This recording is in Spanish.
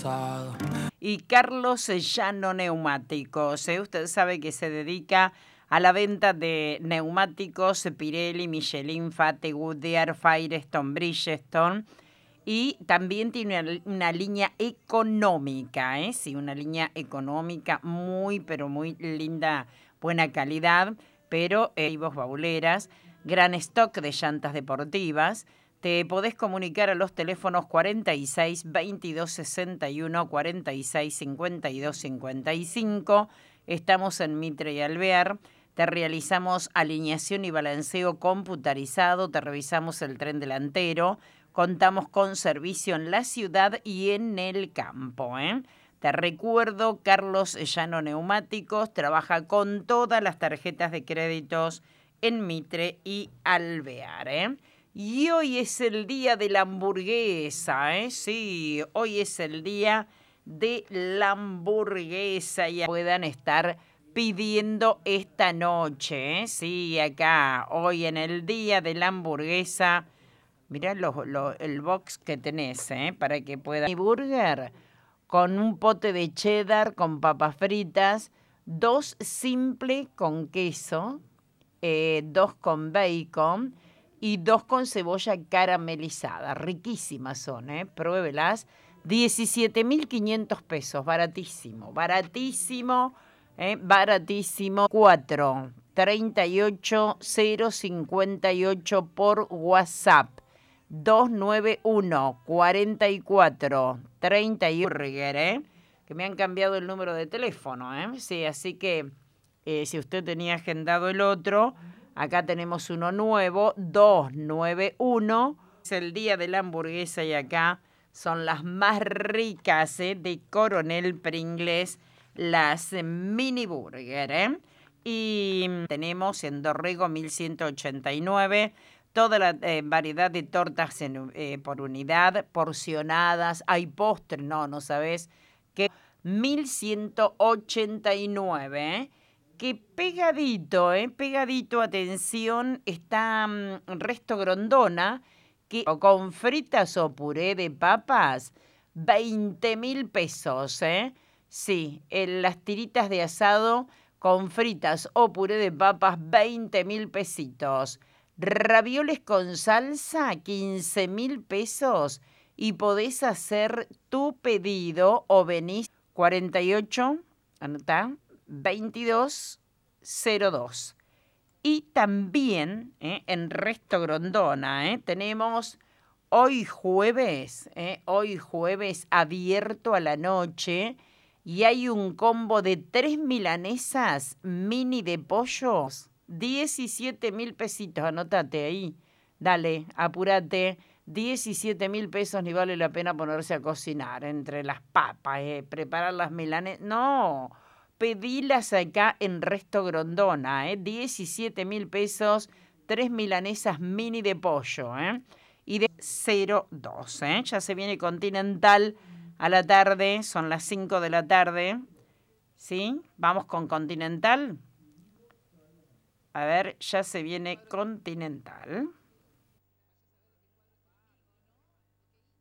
pasado. Y Carlos Llano Neumáticos, usted sabe que se dedica a la venta de neumáticos Pirelli, Michelin, Fate, Goodyear, Firestone, Bridgestone. Y también tiene una línea económica, sí, una línea económica muy, pero muy linda, buena calidad, pero bauleras, gran stock de llantas deportivas. Te podés comunicar a los teléfonos 46 22 61 46 52 55. Estamos en Mitre y Alvear. Te realizamos alineación y balanceo computarizado, te revisamos el tren delantero, contamos con servicio en la ciudad y en el campo. Te recuerdo, Carlos Llano Neumáticos trabaja con todas las tarjetas de créditos en Mitre y Alvear. Y hoy es el día de la hamburguesa, sí, hoy es el día de la hamburguesa y puedan estar pidiendo esta noche, sí, acá, hoy en el día de la hamburguesa. Mirá el box que tenés, para que puedan. Mi burger con un pote de cheddar con papas fritas, 2 simple con queso, 2 con bacon y 2 con cebolla caramelizada. Riquísimas son, pruébelas. 17.500 pesos, baratísimo, baratísimo, baratísimo. 4 38 058 por WhatsApp. 291 44 31 burger, que me han cambiado el número de teléfono, sí, así que si usted tenía agendado el otro, acá tenemos uno nuevo, 291. Es el día de la hamburguesa y acá son las más ricas de Coronel Pringles, las mini burger. Y tenemos en Dorrego 1189 toda la variedad de tortas por unidad, porcionadas. Hay postre, no sabes qué. 1189, que pegadito, atención, está Resto Grondona, que con fritas o puré de papas, 20.000 pesos, Sí, las tiritas de asado con fritas o puré de papas, 20.000 pesitos. Ravioles con salsa, 15.000 pesos. Y podés hacer tu pedido o venís 48, anotá, 2202. Y también en Resto Grondona tenemos hoy jueves abierto a la noche y hay un combo de 3 milanesas mini de pollo, 17.000 pesitos, anotate ahí, dale, apúrate, 17.000 pesos, ni vale la pena ponerse a cocinar entre las papas, preparar las milanesas, no, pedilas acá en Resto Grondona, 17.000 pesos, 3 milanesas mini de pollo, y de 02, ya se viene Continental a la tarde, son las 5 de la tarde, ¿sí? Vamos con Continental. A ver, ya se viene Continental.